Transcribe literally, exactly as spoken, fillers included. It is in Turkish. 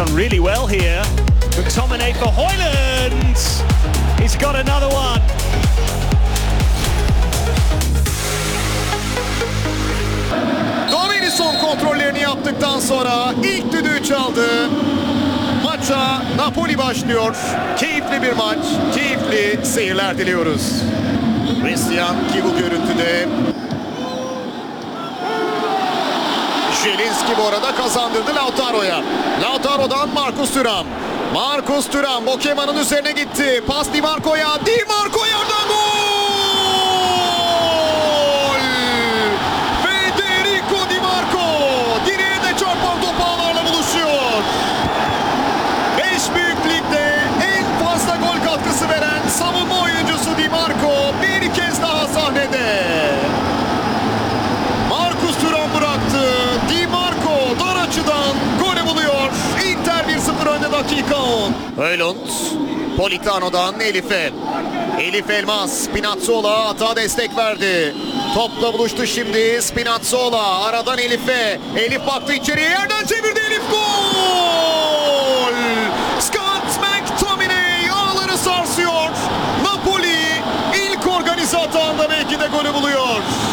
done really well here. McTominay for Højlund. He's got another one. Davinson kontrollerini yaptıktan sonra ilk düdüğü çaldı. Maça Napoli başlıyor. Keyifli bir maç, keyifli seyirler diliyoruz. Christian ki bu görüntüde. Jelinski bu arada kazandırdı Lautaro'ya. Lautaro'dan Marcus Thuram. Marcus Thuram Bokema'nın üzerine gitti. Pas Di Marco'ya. Di Marco yerden gol! Federico Di Marco direğe de çarpan top ağlarla buluşuyor. Beş büyük ligde en fazla gol katkısı veren savunma oyuncusu Di Marco bir kez daha sahnede. Marcus Thuram bıraktı. Di Marco dar açıdan golü buluyor. Inter bir sıfır önde dakika on. Højlund Politano'dan Elif'e. Elif Elmas Spinazzola hata destek verdi. Topla buluştu şimdi Spinazzola. Aradan Elif'e. Elif baktı içeriye, yerden çevirdi Elif, gol! Scott McTominay ağları sarsıyor. Napoli ilk organize hatanda belki de golü buluyor.